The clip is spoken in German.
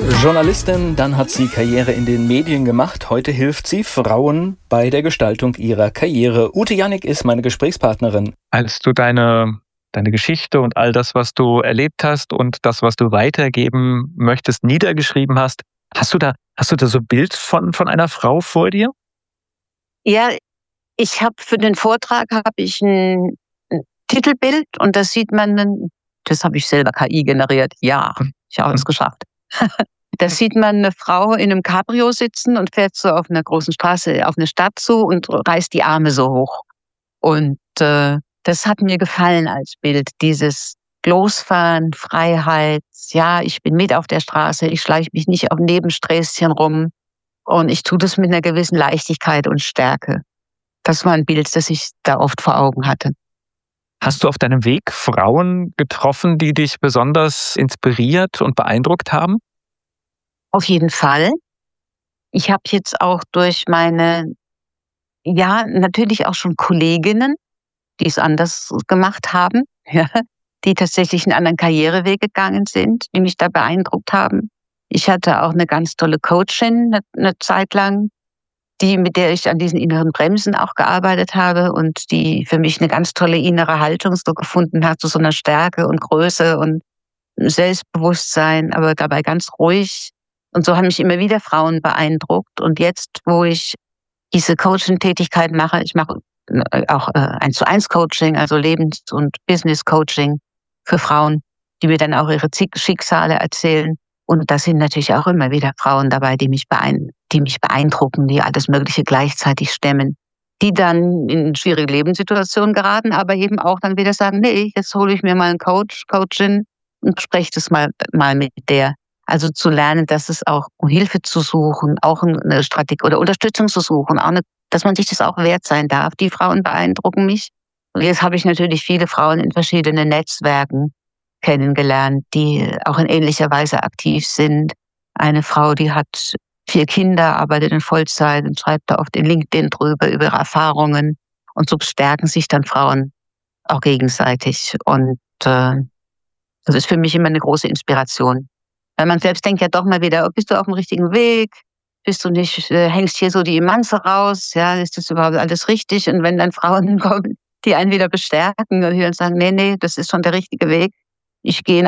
Journalistin, dann hat sie Karriere in den Medien gemacht. Heute hilft sie Frauen bei der Gestaltung ihrer Karriere. Ute Jannik ist meine Gesprächspartnerin. Als du deine Geschichte und all das, was du erlebt hast und das, was du weitergeben möchtest, niedergeschrieben hast, hast du da so ein Bild von einer Frau vor dir? Ja, ich habe für den Vortrag ein Titelbild und das sieht man, das habe ich selber KI generiert. Ja, ich habe es geschafft. Da sieht man eine Frau in einem Cabrio sitzen und fährt so auf einer großen Straße auf eine Stadt zu und reißt die Arme so hoch. Und das hat mir gefallen als Bild, dieses Losfahren, Freiheit. Ja, ich bin mit auf der Straße, ich schleiche mich nicht auf Nebensträßchen rum und ich tue das mit einer gewissen Leichtigkeit und Stärke. Das war ein Bild, das ich da oft vor Augen hatte. Hast du auf deinem Weg Frauen getroffen, die dich besonders inspiriert und beeindruckt haben? Auf jeden Fall. Ich habe jetzt auch durch natürlich auch schon Kolleginnen, die es anders gemacht haben, ja, die tatsächlich einen anderen Karriereweg gegangen sind, die mich da beeindruckt haben. Ich hatte auch eine ganz tolle Coachin eine Zeit lang, mit der ich an diesen inneren Bremsen auch gearbeitet habe und die für mich eine ganz tolle innere Haltung so gefunden hat, zu so einer Stärke und Größe und Selbstbewusstsein, aber dabei ganz ruhig. Und so haben mich immer wieder Frauen beeindruckt. Und jetzt, wo ich diese Coaching-Tätigkeit mache, ich mache auch 1:1 Coaching, also Lebens- und Business-Coaching für Frauen, die mir dann auch ihre Schicksale erzählen. Und da sind natürlich auch immer wieder Frauen dabei, die mich beeindrucken, die alles Mögliche gleichzeitig stemmen, die dann in schwierige Lebenssituationen geraten, aber eben auch dann wieder sagen, nee, jetzt hole ich mir mal einen Coach, Coachin und spreche das mal mit der. Also zu lernen, dass es auch um Hilfe zu suchen, auch eine Strategie oder Unterstützung zu suchen, dass man sich das auch wert sein darf. Die Frauen beeindrucken mich. Und jetzt habe ich natürlich viele Frauen in verschiedenen Netzwerken kennengelernt, die auch in ähnlicher Weise aktiv sind. Eine Frau, die hat 4 Kinder, arbeitet in Vollzeit und schreibt da oft in LinkedIn drüber, über ihre Erfahrungen. Und so bestärken sich dann Frauen auch gegenseitig. Und das ist für mich immer eine große Inspiration. Weil man selbst denkt ja doch mal wieder, bist du auf dem richtigen Weg? Bist du nicht, hängst hier so die Emanze raus? Ja, ist das überhaupt alles richtig? Und wenn dann Frauen kommen, die einen wieder bestärken und die dann sagen, nee, das ist schon der richtige Weg. Ich gehe